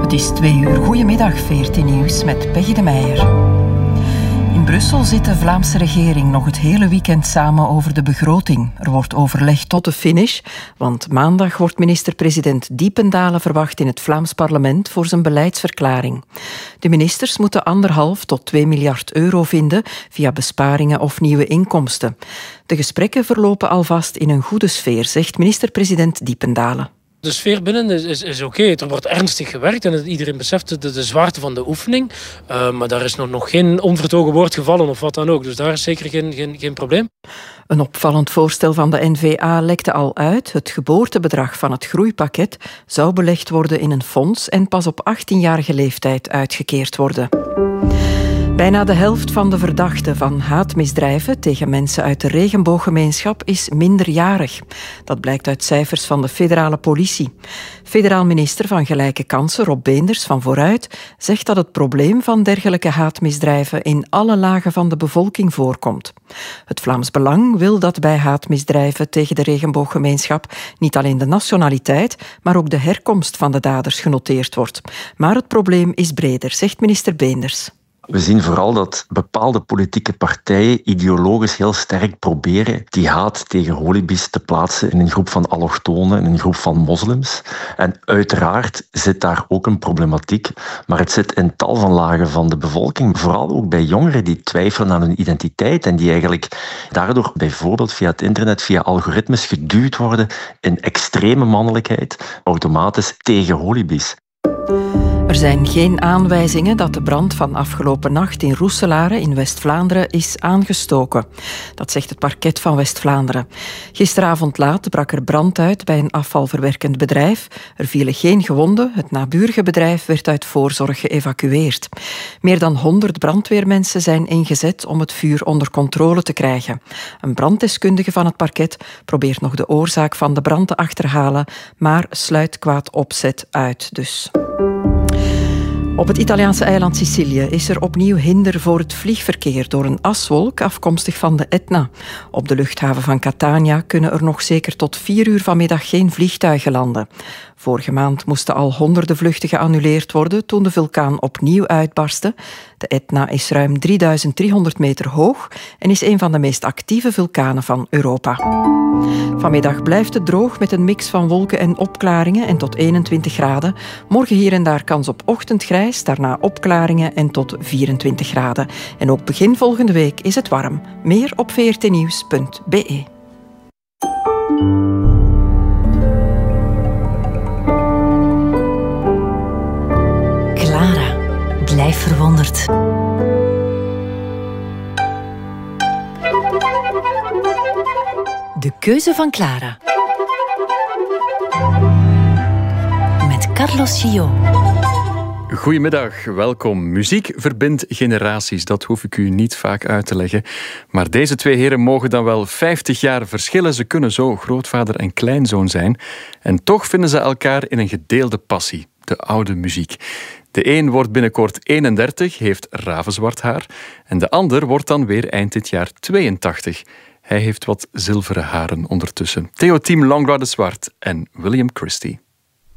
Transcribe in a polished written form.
Het is 2 uur. Goedemiddag, VRT Nieuws met Peggy de Meijer. In Brussel zit de Vlaamse regering nog het hele weekend samen over de begroting. Er wordt overlegd tot de finish, want maandag wordt minister-president Diependalen verwacht in het Vlaams parlement voor zijn beleidsverklaring. De ministers moeten 1,5 tot 2 miljard euro vinden via besparingen of nieuwe inkomsten. De gesprekken verlopen alvast in een goede sfeer, zegt minister-president Diependalen. De sfeer binnen is oké. Er wordt ernstig gewerkt en iedereen beseft de zwaarte van de oefening. Maar daar is nog geen onvertogen woord gevallen of wat dan ook. Dus daar is zeker geen probleem. Een opvallend voorstel van de N-VA lekte al uit. Het geboortebedrag van het groeipakket zou belegd worden in een fonds en pas op 18-jarige leeftijd uitgekeerd worden. Bijna de helft van de verdachten van haatmisdrijven tegen mensen uit de regenbooggemeenschap is minderjarig. Dat blijkt uit cijfers van de federale politie. Federaal minister van Gelijke Kansen, Rob Beenders van Vooruit, zegt dat het probleem van dergelijke haatmisdrijven in alle lagen van de bevolking voorkomt. Het Vlaams Belang wil dat bij haatmisdrijven tegen de regenbooggemeenschap niet alleen de nationaliteit, maar ook de herkomst van de daders genoteerd wordt. Maar het probleem is breder, zegt minister Beenders. We zien vooral dat bepaalde politieke partijen ideologisch heel sterk proberen die haat tegen holibi's te plaatsen in een groep van allochtonen, in een groep van moslims. En uiteraard zit daar ook een problematiek, maar het zit in tal van lagen van de bevolking. Vooral ook bij jongeren die twijfelen aan hun identiteit en die eigenlijk daardoor bijvoorbeeld via het internet, via algoritmes geduwd worden in extreme mannelijkheid, automatisch tegen holibi's. Er zijn geen aanwijzingen dat de brand van afgelopen nacht in Roeselare in West-Vlaanderen is aangestoken. Dat zegt het parket van West-Vlaanderen. Gisteravond laat brak er brand uit bij een afvalverwerkend bedrijf. Er vielen geen gewonden. Het naburige bedrijf werd uit voorzorg geëvacueerd. Meer dan 100 brandweermensen zijn ingezet om het vuur onder controle te krijgen. Een branddeskundige van het parket probeert nog de oorzaak van de brand te achterhalen, maar sluit kwaad opzet uit dus. Op het Italiaanse eiland Sicilië is er opnieuw hinder voor het vliegverkeer door een aswolk afkomstig van de Etna. Op de luchthaven van Catania kunnen er nog zeker tot 4 uur vanmiddag geen vliegtuigen landen. Vorige maand moesten al honderden vluchten geannuleerd worden toen de vulkaan opnieuw uitbarstte. De Etna is ruim 3300 meter hoog en is een van de meest actieve vulkanen van Europa. Vanmiddag blijft het droog met een mix van wolken en opklaringen en tot 21 graden. Morgen hier en daar kans op ochtendgrijs, daarna opklaringen en tot 24 graden. En ook begin volgende week is het warm. Meer op vrtnieuws.be. Clara, blijf verwonderd. De keuze van Clara. Met Carlos Gillot. Goedemiddag, welkom. Muziek verbindt generaties, dat hoef ik u niet vaak uit te leggen. Maar deze twee heren mogen dan wel 50 jaar verschillen. Ze kunnen zo grootvader en kleinzoon zijn. En toch vinden ze elkaar in een gedeelde passie, de oude muziek. De een wordt binnenkort 31, heeft ravenzwart haar. En de ander wordt dan weer eind dit jaar 82. Hij heeft wat zilveren haren ondertussen. Theo Team Langra de Zwart en William Christie.